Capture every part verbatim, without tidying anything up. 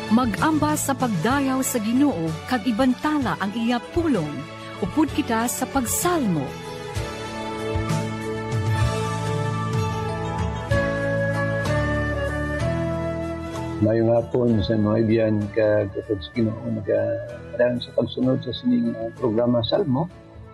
Mag-ambas sa pagdayaw sa Ginoo kag ibantala ang iya pulong. Upod kita sa pagsalmo. Mayong hapon sa mga ibiyan kag upod sa Ginoo nagadayon sa pagsunod sa sining uh, programa Salmo.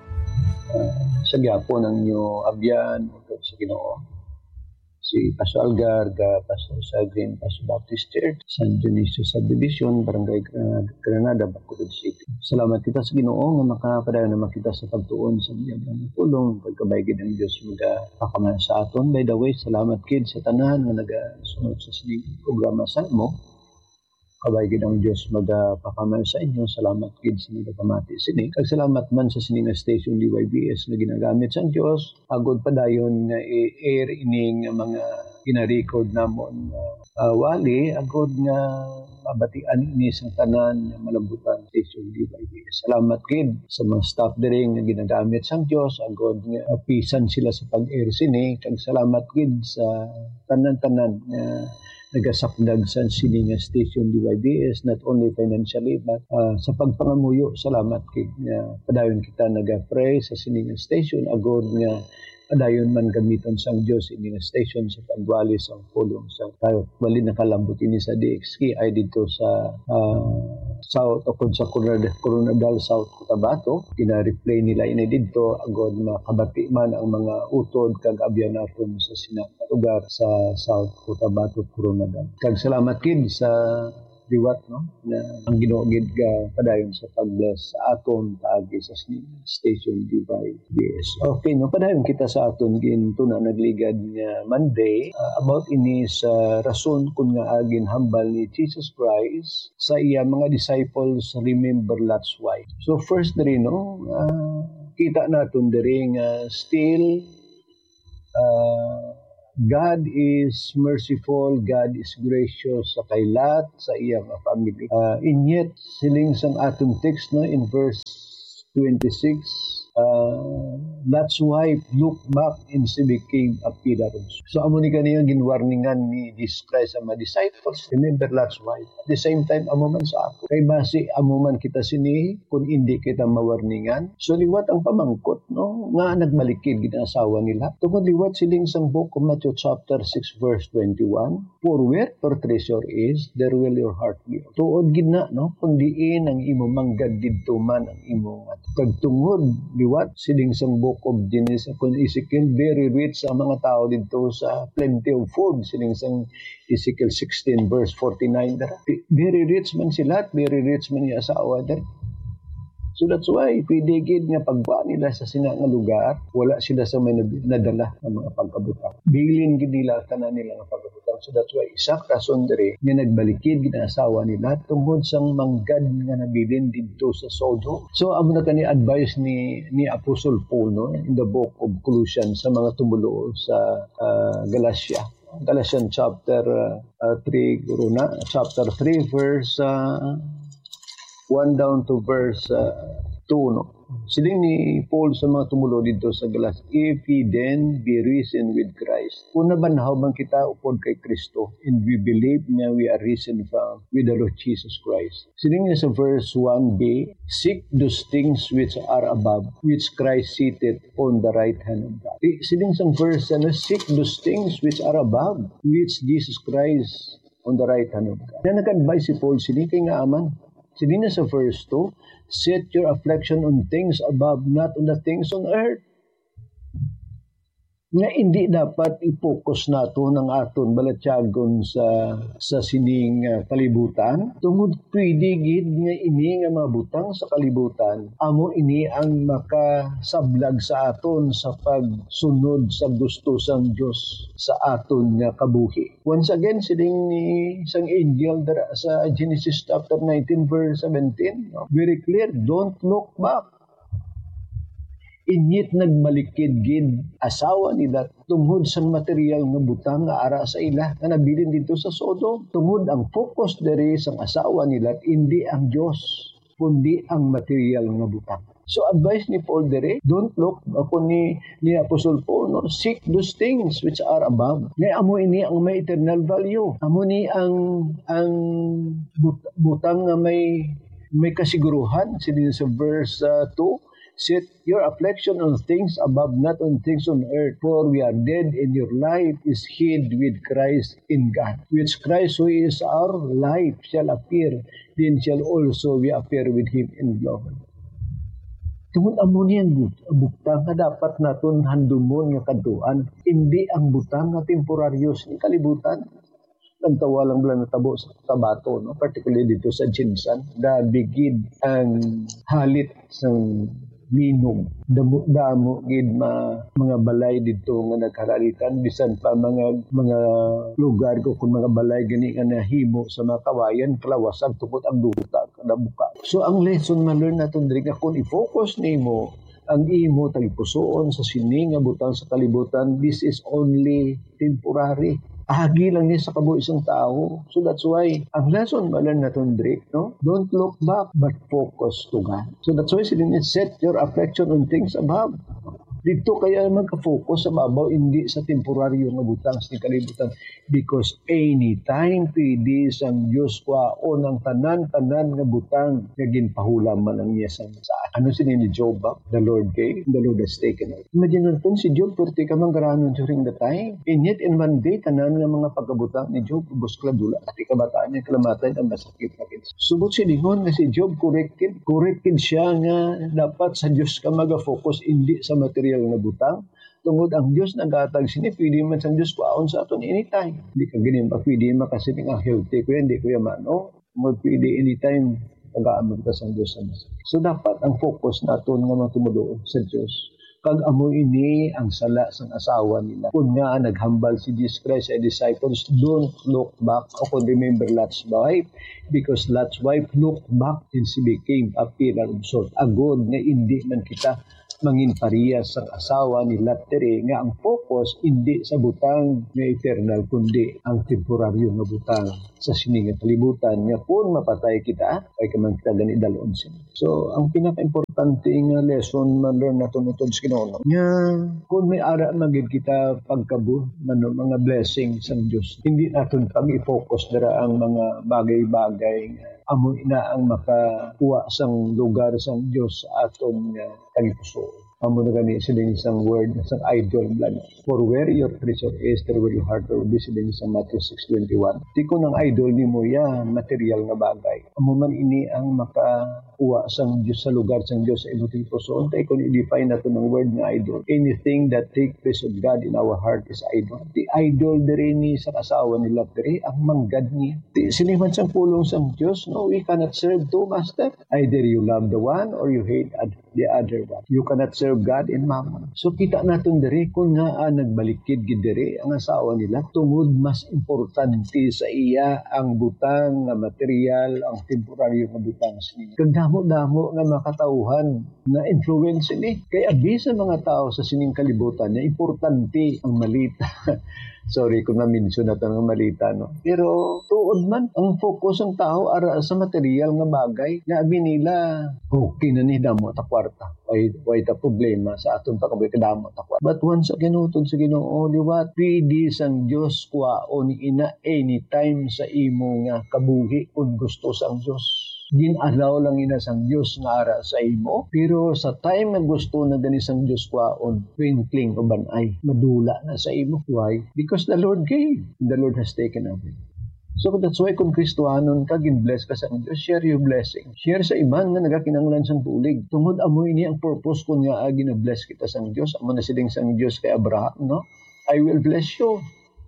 Uh, sa gyapon ang inyo abyan upod sa Ginoo. Si Pastor Algar, Pastor sa Green Pastor Baptist Church, San Dionisio Subdivision, Barangay Granada, Bacolod City. Salamat kita sa Ginoo nga makapadayon naman kita sa pagtuon sa biyang pulong pagkabaygid ang Dios mga pakaman sa aton. By the way, salamat kid sa tanan nga nagasunod sa sining programa Salmo. Kabaygid ang Dios magpakaman sa inyo. Salamat kid sa nagapamati sini. Kag salamat man sa sining station D Y B S na ginagamit sa Dios. Agod padayon nga i-air ining mga gina-record namon uh, wali agod nga mabatian ini sa tanan nga malambutan station D Y B S. Salamat kid sa mga staff diri nga ginagamit sa Dios agod nga apisan sila sa pag-air sini. Kag salamat kid sa tanan-tanan nga uh, nagasakdag sa sining station D Y B S, not only financially but uh, sa pagpangamuyo. Salamat kay uh, padayon kita naga-pray sa sining station agod nga padayon man gamiton sang Dios ining station sa pagwali sa pulong sa tayo bali nakalambot ini sa D X K ay dito sa uh, South o sa Coronadal South Cotabato. Kina-replay nila ini dito agod makabati man ang mga utod kag abyan naton sa sinang lugar sa South Cotabato, Coronadal. Kag salamat kid sa liwat no na ang Ginoo gid ka padayon sa pag-bless sa aton paagi sa station D Y B S. Okay no, padayon kita sa aton ginto na nagligad nga Monday uh, about ini sa rason kun nga agin hambal ni Jesus Christ sa iya mga disciples remember Lot's wife. So first diri no uh, kita naton diri nga still uh, God is merciful, God is gracious sa kay Lot, sa iyang family. Uh, and yet, siling sang atong text no, in verse twenty-six, uh, Lot's wife looked back and she became a pillar of salt. So, amo ni kaniyang ginwarningan ni Jesus Christ sa mga disciples. Remember Lot's wife. At the same time, amo man sa ako. Kay base, amo man kita sini, kung hindi kita mawarningan. So, liwat ang pamangkot, no? Nga nagbalikid ginasawa nila. Tungkol liwat siling sang book of Matthew chapter six verse twenty-one. For where your treasure is, there will your heart be. Tuod gina, no? Kung diin ang imo manggad dito man ang imo. Pagtungod, liwat siling sang book of Genesis kung Ezekiel, very rich ang mga tao dito sa plenty of food. Siling sang Ezekiel sixteen verse forty-nine. Very rich man sila, very rich man yung asawa dara. So that's why, pidigid nga pagba nila sa sina nga lugar, wala sila sa may nadala ng mga pagkabutang. Bilin gid nila tanan nila nga pagkabutang. So that's why, isak rason diri nga nagbalikid ginasawa nila tungod sang manggad nga nabilin dito sa Sodom. So amo na kani advice ni ni Apostle Paul no in the book of Colossians sa mga tumulo sa uh, Galatia. Galatians chapter uh, three, guro na, chapter three verse uh, one down to verse uh, two, no? Siling ni Paul sa mga tumulo dito sa Galas, if ye then be risen with Christ. Kung nabanhaw man kita upod kay Kristo, and we believe na we are risen from with the Lord Jesus Christ. Siling niya sa verse one b, seek those things which are above, which Christ seated on the right hand of God. Siling sa verse na, seek those things which are above, which Jesus Christ on the right hand of God. Na nag-advise si Paul, siling kay nga aman. Sili na sa verse two, set your affection on things above, not on the things on earth. Nga hindi dapat i-focus nato ng aton balatyagon sa sa sining uh, kalibutan. Tungod pwede gid nga ini nga mga butang sa kalibutan, amo ini ang makasablag sa aton sa pagsunod sa gusto sang Dios sa aton nga kabuhi. Once again, siling ni isang angel dara sa Genesis chapter nineteen verse seventeen, no? Very clear, don't look back. Inyit nagmalikid gid asawa nila tungod sa material nga butang nga ara sa ila nga nabilin dito sa Sodom. Tungod ang focus diri sang asawa nila hindi ang Dios kundi ang material nga butang. So advice ni Paul dere, don't look ako ni ni Apostle Paul, no? Seek those things which are above. Ngay amo ini ang may eternal value. Amo ni ang ang but, butang nga may may kasiguruhan sinin sa verse uh, two. Set your affection on things above, not on things on earth. For we are dead, and your life is hid with Christ in God. Which Christ, who is our life, shall appear, then shall also we appear with Him in glory. Tungod amo niyang butang nga dapat naton handumon nga kaduan, hindi ang butang nga temporaryos ni kalibutan. Nagtawa lang bala natabo sa tabato, no? Particularly dito sa Jinsan, da bigid ang halit sang minom. Damo damo gid ma mga balay dito nga nagkaralitan, bisan pa mga mga lugar ko kung mga balay gani nga nahimo sa mga kawayan, kalawasan tungod ang duta kada buka. So ang lesson na learn naton diri nga kung i-focus nimo ang imo talipusoon sa sini nga butang sa kalibutan, this is only temporary. Agi lang niya sa kabuhi isang tao. So that's why, ang lesson malan naton diri, no? Don't look back, but focus to God. So that's why sila niya, set your affection on things above. Dito kaya magka-focus sa babaw, hindi sa temporaryo nga butang sa kalibutan. Because anytime pwede sang Diyos kwaon ang tanan-tanan nga butang nga ginpahulam man ang niya sa ano sila ni Job, the Lord gave, the Lord has taken out. Imagine natin si Job, purti ka mang garanon during the time. And yet in one day, tanan nga mga pagkabutang ni Job, ubos kladula, at ikabataan niya, kalamatan ang masakit na kin. Subot si Lingon nga si Job, corrected, corrected siya nga dapat sa Diyos ka mag-focus, hindi sa material na butang. Tungod ang Diyos nagatag sini, pwede man sa Diyos kuaon sa aton anytime. Hindi ka ganyan pa, pwede makasiting ang healthy ko yan, hindi ko yan mano. Tungod pwede anytime, nag-aamag ka sa Diyos. So dapat ang focus naton nga matumuloon sa Diyos. Kag amo ini ang sala sang asawa nila. Kung nga naghambal si Jesus Christ sa disciples, don't look back. Ako remember Lot's wife, because Lot's wife looked back and she became a pillar of salt. Agod nga hindi man kita mangin parehas ang asawa ni Lot diri nga ang focus hindi sa butang nga eternal kundi ang temporaryo nga butang sa sining nga kalibutan nga kung mapatay kita ay kamang kita gani dalon sini. So ang pinaka-importante nga lesson man learn nato nitong sa Ginoo nga kung may ara magid kita pagkabu ano mga blessing sa Dios, hindi naton pag i-focus dira ang mga bagay-bagay nga amo ina ang makakuha sang lugar sang Dios sa aton nga kalipuso. Amo na gani siling isang word sang idol plan. For where your treasure is, there will your heart will be, siling isang Matthew six twenty-one. Di ko ng idol ni mo ya material nga bagay. Amo man ini ang makakuha sang Dios sa lugar sang Dios sa imong kalipuso. Tay kun i-define nato ng word nga idol. Anything that take place of God in our heart is idol. The idol diri ni sa asawa ni Lot diri ang manggad niya. Di siniman sang pulong sang Dios, no, we cannot serve two masters. Either you love the one or you hate the other one. You cannot serve God and Mammon. So kita natin diri kung nga ah, nagbalikid gid diri ang asawa nila tungod mas importante sa iya ang butang nga material, ang temporaryo nga butang siya. Kag damo-damo nga makatauhan na influence ni kay abi sa mga tao sa sining kalibutan na importante ang malita. Sorry kung na-mention natin ang malita, no? Pero tuod man, ang focus ng tao ara sa material nga bagay na abi nila, okay na ni damo ta kwarta. Why, why ta problema sa aton pagkaboy kadamo ta kwarta. But once again, utod sa Ginoo, liwat, pwede sang Diyos kwaon ina anytime sa imo nga kabuhi kung gusto sang Diyos. Ginalaw lang ina sang Diyos nga ara sa imo, pero sa time nga gusto na gani sang Diyos kwaon, twinkling o banay, madula na sa imo. Why? Because the Lord gave, the Lord has taken away. So that's why kung Kristohanon ka, gin-bless ka sa Diyos, share your blessing. Share sa iban nga nagakinanglan sang tulig. Tungod amo ini ang purpose kung nga ah, gina-bless kita sang Diyos. Amo na siling sang Diyos kay Abraham, no? I will bless you.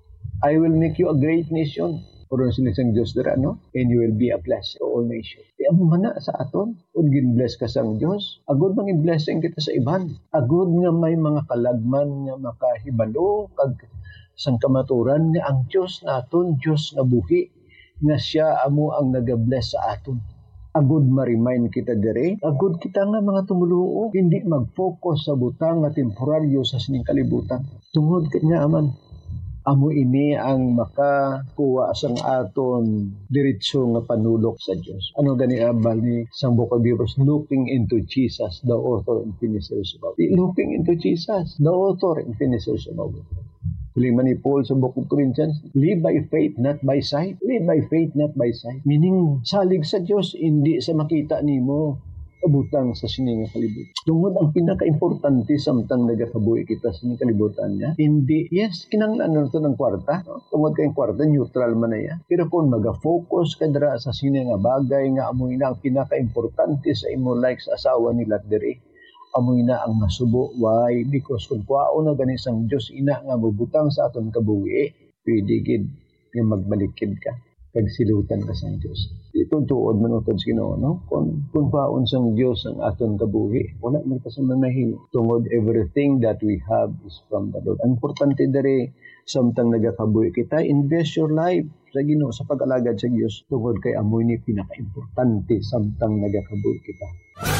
I will make you a great nation. Puro siling sang Diyos dira, no? And you will be a blessing to all nations. Di amo mana sa aton, kung gin-bless ka sang Diyos, agod mangin blessing kita sa iban. Agod nga may mga kalagman nga makahibalo, kag sang kamaturan nga ang Diyos naton, Diyos nga buhi, nga siya amo ang nag-bless sa aton. Agod ma-remind kita dire, agod kita nga mga tumuluo, hindi mag-focus sa butang nga temporaryo sa sining kalibutan. Tungod kanya aman, Amo ini ang makakuha sang aton diretso nga panulok sa Dios. Ano gani abal ni sang Book of Hebrews, looking into Jesus, the author and finisher of our faith. Looking into Jesus, the author and finisher of our faith. Lima ni Paul sa Book of Corinthians, live by faith, not by sight. Live by faith, not by sight. Meaning, salig sa Diyos, hindi sa makita nimo abutang sa sining kalibutan. Tungod ang pinaka-importante samtang nagakabuhi kita sa sining kalibutan niya, hindi, yes, kinanglan na ito ng kwarta. No? Tungod kayong kwarta, neutral man na yan. Pero kung mag-focus ka dira sa sining nga bagay nga amoy na ang pinaka-importante sa imo like sa asawa ni Latdere, amoy na ang nasubo. Why? Because kung kuwao naganisang Diyos ina nga mabutang sa aton kabuhi, pwede gid nga magbalikid ka. Kagsilutan ka sa Diyos. Ito tuod man utod sa Ginoo, no? Kung, kung kuwaon sang Diyos ang aton kabuhi, wala man ka sa manahing. Tungod everything that we have is from the Lord. Ang importante dere, samtang nagakabuhi kita, invest your life sa Ginoo, sa pag-alagad sa Diyos. Tungod kay amoy ni pinaka-importante samtang nagakabuhi kita.